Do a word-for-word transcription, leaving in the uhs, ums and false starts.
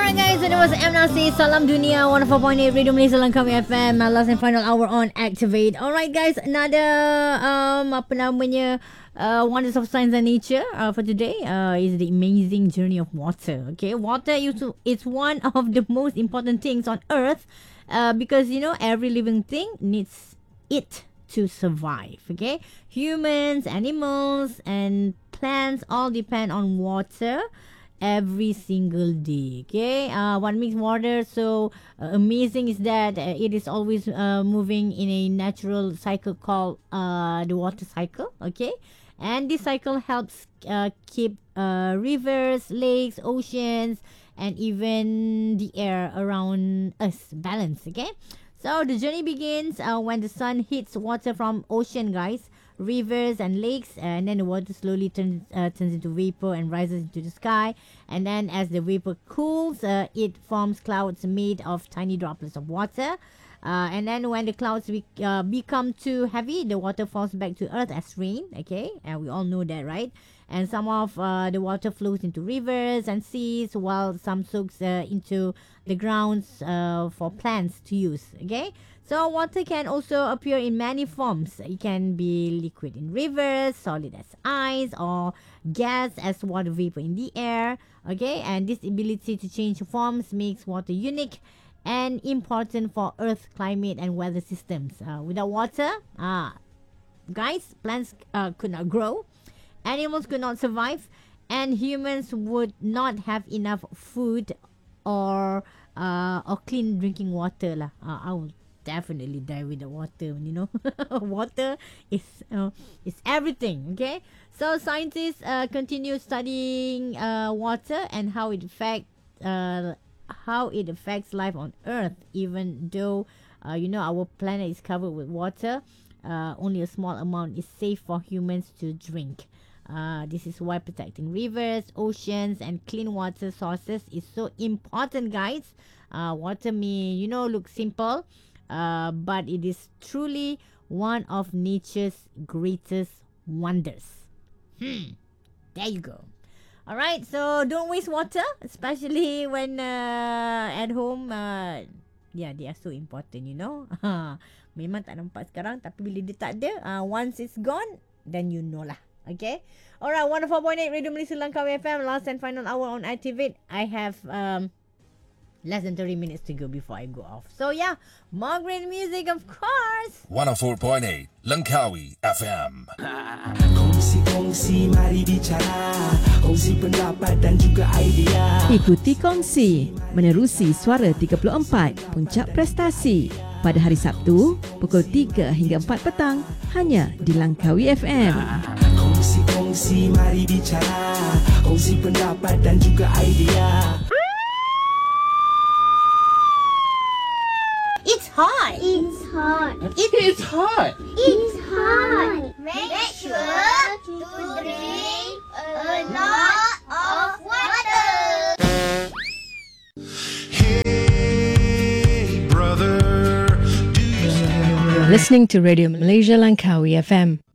guys, it was M Nasi Salam Dunia one oh four point eight Radio Malaysia Langkawi F M. My last and final hour on Activate. Alright guys, another um apa namanya uh, wonders of science and nature uh, for today uh, is the amazing journey of water. Okay, water is it's one of the most important things on earth uh, because you know every living thing needs it to survive. Okay, humans, animals, and plants all depend on water every single day. Okay, uh, what makes water so uh, amazing is that uh, it is always uh, moving in a natural cycle called uh, the water cycle. Okay, and this cycle helps uh, keep uh, rivers, lakes, oceans, and even the air around us balanced. Okay, so the journey begins uh, when the sun hits water from ocean, guys, rivers and lakes, and then the water slowly turns uh, turns into vapor and rises into the sky. And then as the vapor cools, uh, it forms clouds made of tiny droplets of water. Uh, and then when the clouds be, uh, become too heavy, the water falls back to earth as rain. Okay, and we all know that, right? And some of uh, the water flows into rivers and seas, while some soaks uh, into the grounds uh, for plants to use. Okay, so water can also appear in many forms. It can be liquid in rivers, solid as ice, or gas as water vapor in the air. Okay, and this ability to change forms makes water unique and important for Earth climate and weather systems. Uh, without water, uh, guys, plants uh, could not grow, animals could not survive, and humans would not have enough food or uh, or clean drinking water lah. Uh, I will definitely die with the water. You know, water is uh, is everything. Okay, so scientists uh, continue studying uh, water and how it affect uh, how it affects life on Earth. Even though uh, you know our planet is covered with water, uh, only a small amount is safe for humans to drink. Uh, this is why protecting rivers, oceans, and clean water sources is so important, guys. Uh, water may, you know, look simple, uh, but it is truly one of nature's greatest wonders. Hmm. There you go. All right, so don't waste water, especially when uh, at home. Uh, yeah, they are so important, you know. Memang tak nampak sekarang, tapi bila dia tak ada, uh, once it's gone, then you know lah. Okay. Alright, one oh four point eight Radio Malaysia Langkawi F M. Last and final hour on Activate. I have um, less than thirty minutes to go before I go off. So yeah, more great music, of course. one oh four point eight Langkawi F M. Kongsi-kongsi, mari bicara. Kongsi pendapat dan juga idea. Ikuti Kongsi menerusi Suara tiga puluh empat Puncak Prestasi pada hari Sabtu pukul tiga hingga empat petang hanya di Langkawi F M. Kongsi-kongsi, mari bicara. Kongsi pendapat dan juga idea. It's hot. It's hot. It's hot. It's hot. Make sure to drink a lot of water. Hey, brother. You're listening to Radio Malaysia Langkawi F M.